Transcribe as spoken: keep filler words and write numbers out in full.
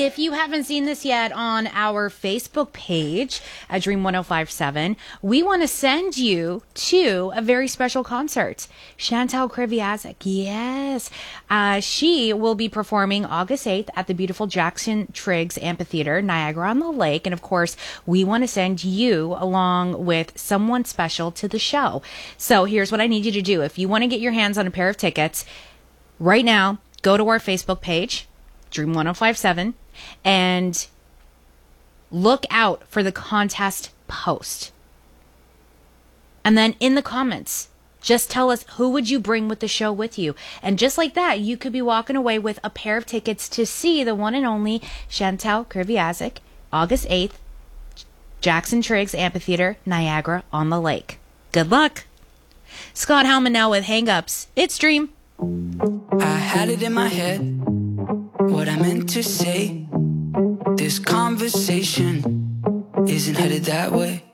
if you haven't seen this yet on our Facebook page at Dream one oh five seven, we want to send you to a very special concert. Chantal Kreviazuk, yes. Uh, she will be performing August eighth at the beautiful Jackson Triggs Amphitheater, Niagara-on-the-Lake. And of course, we want to send you along with someone special to the show. So here's what I need you to do. If you want to get your hands on a pair of tickets right now, go to our Facebook page, Dream one oh five seven, and look out for the contest post. And then in the comments, just tell us who would you bring with the show with you. And just like that, you could be walking away with a pair of tickets to see the one and only Chantal Kreviazuk, August eighth, Jackson Triggs Amphitheater, Niagara-on-the-Lake. Good luck. Scott Hellman now with Hang Ups. It's Dream. I had it in my head, what I meant to say. This conversation isn't headed that way.